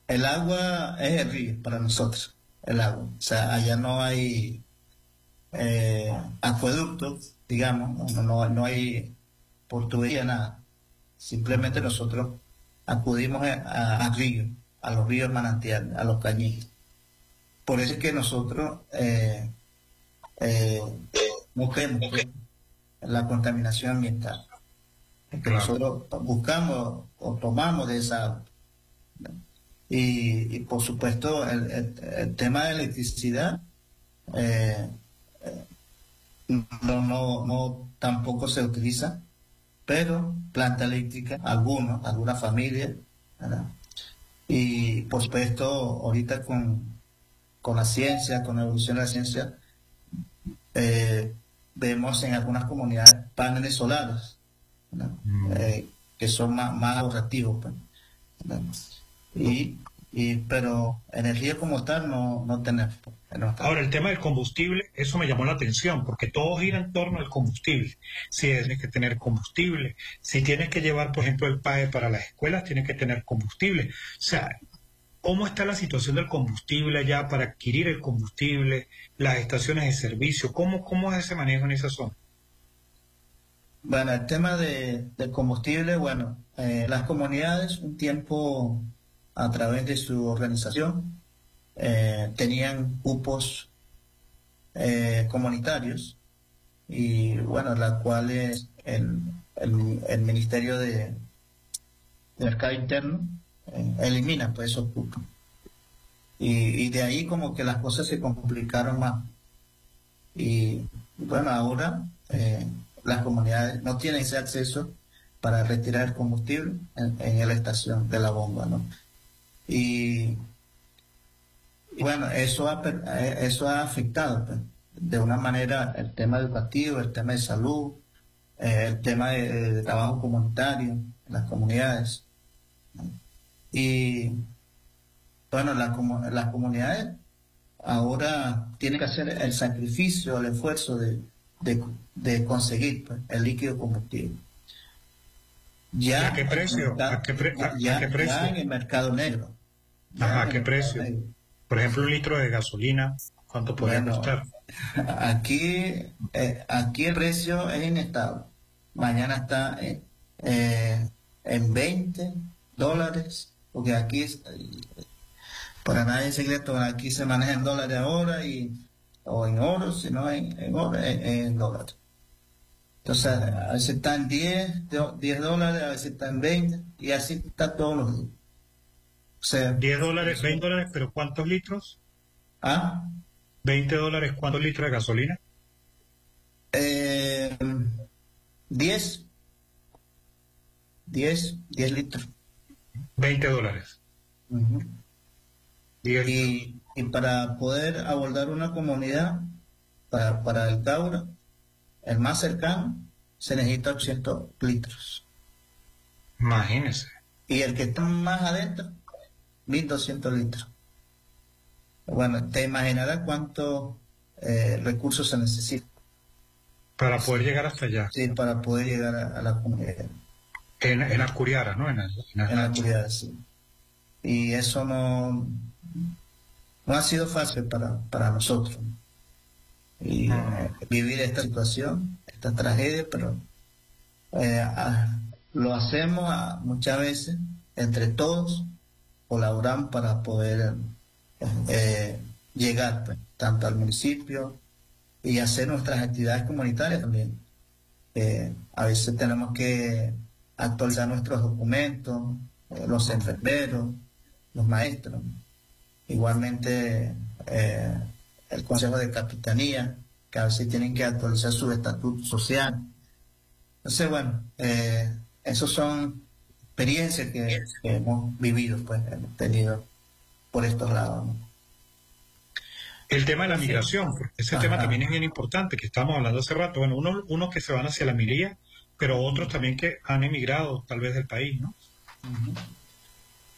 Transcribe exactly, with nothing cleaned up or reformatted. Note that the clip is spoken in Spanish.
el agua es el río para nosotros, el agua. O sea, allá no hay eh, acueductos, digamos, no, no, no hay portubería, nada. Simplemente nosotros acudimos a, a, a ríos, a los ríos manantiales, a los cañitos. Por eso es que nosotros eh, eh, busquemos pues, la contaminación ambiental. Que Claro. nosotros buscamos o tomamos de esa agua. Y, y por supuesto el, el, el tema de electricidad eh, eh, no, no, no tampoco se utiliza, pero planta eléctrica, algunos, algunas familias, ¿verdad? Y por supuesto ahorita con, con la ciencia, con la evolución de la ciencia, eh, vemos en algunas comunidades paneles solares, ¿verdad? Mm. Eh, que son más, más ahorrativos, pues, ¿verdad? Y, y, pero energía como tal no, no tenemos. No Ahora, el tema del combustible, eso me llamó la atención, porque todo gira en torno al combustible. Si tienes que tener combustible, si tienes que llevar, por ejemplo, el P A E para las escuelas, tienes que tener combustible. O sea, ¿cómo está la situación del combustible allá para adquirir el combustible, las estaciones de servicio? ¿Cómo, cómo es ese manejo en esa zona? Bueno, el tema de, del combustible, bueno, eh, las comunidades un tiempo a través de su organización eh, tenían cupos eh, comunitarios y bueno, las cuales el, el, el Ministerio de, de Mercado Interno eh, elimina pues esos cupos. Y, y de ahí como que las cosas se complicaron más. Y bueno, ahora eh, las comunidades no tienen ese acceso para retirar el combustible en, en la estación de la bomba, ¿no? Y, y bueno, eso ha, eso ha afectado pues, de una manera el tema educativo, el tema de salud, eh, el tema de, de trabajo comunitario en las comunidades. Y bueno, la, las comunidades ahora tienen que hacer el sacrificio, el esfuerzo de, de, de conseguir pues, el líquido combustible. Ya ¿A qué precio? Mercado, ¿A qué, pre a, ya, ¿A qué precio? Ya en el mercado negro. Ajá, ¿a qué precio? Negro. Por ejemplo, un litro de gasolina, ¿cuánto podría bueno, costar? Aquí, eh, aquí el precio es inestable. Mañana está eh, eh, en veinte dólares, porque aquí, para nadie es secreto, aquí se maneja en dólares ahora, y, o en oro, sino en, en, oro, en, en dólares. Entonces, a veces está en diez, diez dólares, a veces está en veinte, y así está todos los días. O sea, diez dólares, veinte dólares, pero ¿cuántos litros? ¿Ah? veinte dólares, ¿cuántos litros de gasolina? Eh, diez. diez, diez litros. veinte dólares. Uh-huh. diez y, y para poder abordar una comunidad, para, para el Taura, el más cercano, se necesita ochocientos litros. Imagínese. Y el que está más adentro, mil doscientos litros. Bueno, te imaginarás cuántos eh, recursos se necesitan. Para poder llegar hasta allá. Sí, para poder llegar a, a la comunidad. En, en Acuriara, ¿no? En, en, en Acuriara, sí. Y eso no, no ha sido fácil para, para nosotros. Y eh, vivir esta situación, esta tragedia, pero eh, a, lo hacemos a, muchas veces, entre todos, colaboramos para poder eh, llegar pues, tanto al municipio y hacer nuestras actividades comunitarias también. Eh, a veces tenemos que actualizar nuestros documentos, eh, los enfermeros, los maestros, igualmente eh, el Consejo de Capitanía, que a veces tienen que actualizar su estatuto social. Entonces, bueno, eh, esas son experiencias que, que hemos vivido, pues, hemos tenido por estos lados, ¿no? El tema de la migración, porque ese Ajá. tema también es bien importante, que estábamos hablando hace rato. Bueno, unos, unos que se van hacia la minería, pero otros también que han emigrado tal vez del país, ¿no? Uh-huh.